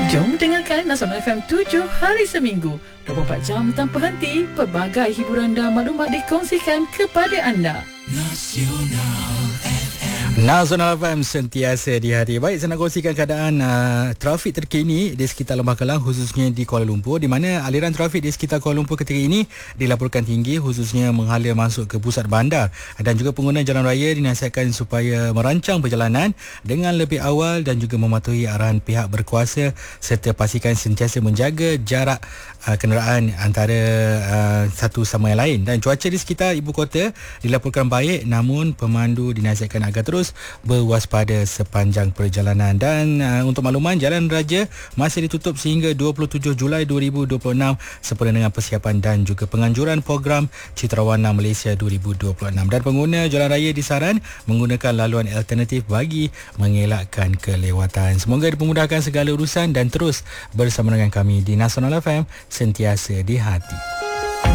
Jom dengarkan Nasional FM 7 hari seminggu 24 jam tanpa henti. Pelbagai hiburan dan maklumat dikongsikan kepada anda. Nasional FM sentiasa di hati. Baik, saya nak kongsikan keadaan trafik terkini di sekitar Lembah Kelang, khususnya di Kuala Lumpur, di mana aliran trafik di sekitar Kuala Lumpur ketika ini dilaporkan tinggi, khususnya menghala masuk ke pusat bandar, dan juga pengguna jalan raya dinasihatkan supaya merancang perjalanan dengan lebih awal dan juga mematuhi arahan pihak berkuasa, serta pastikan sentiasa menjaga jarak kenderaan antara satu sama yang lain. Dan cuaca di sekitar ibu kota dilaporkan baik, namun pemandu dinasihatkan agar terus berwaspada sepanjang perjalanan. Dan untuk makluman, Jalan Raja masih ditutup sehingga 27 Julai 2026 sempena dengan persiapan dan juga penganjuran program Citarawarna Malaysia 2026. Dan pengguna jalan raya disaran menggunakan laluan alternatif bagi mengelakkan kelewatan. Semoga dipermudahkan segala urusan dan terus bersama dengan kami di Nasional FM, sentiasa di hati.